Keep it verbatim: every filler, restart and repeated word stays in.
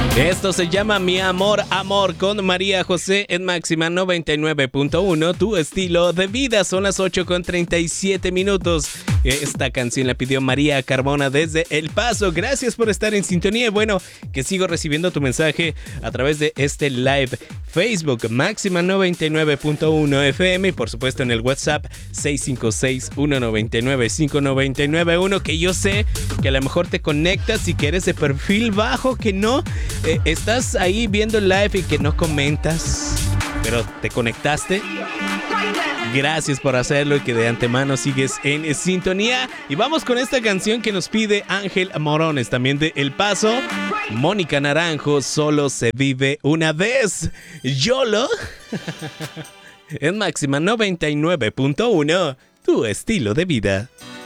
Esto se llama Mi Amor, Amor con María José en Máxima noventa y nueve punto uno, tu estilo de vida. Son las ocho con treinta y siete minutos. Esta canción la pidió María Carbona desde El Paso. Gracias por estar en sintonía. Y bueno, que sigo recibiendo tu mensaje a través de este live Facebook Máxima noventa y nueve punto uno F M y por supuesto en el WhatsApp seis cinco seis, uno nueve nueve, cinco nueve nueve uno, que yo sé que a lo mejor te conectas y que eres de perfil bajo, que no eh, estás ahí viendo el live y que no comentas, pero te conectaste. Gracias por hacerlo y que de antemano sigues en sintonía. Y vamos con esta canción que nos pide Ángel Morones, también de El Paso. Mónica Naranjo, Solo se vive una vez. YOLO. En Máxima noventa y nueve punto uno, tu estilo de vida.